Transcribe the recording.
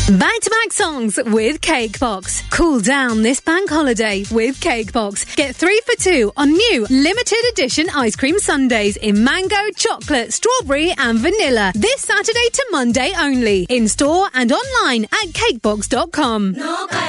Back-to-back songs with Cakebox. Cool down this bank holiday with Cakebox. Get 3 for 2 on new limited edition ice cream sundaes in mango, chocolate, strawberry and vanilla. This Saturday to Monday only. In store and online at cakebox.com.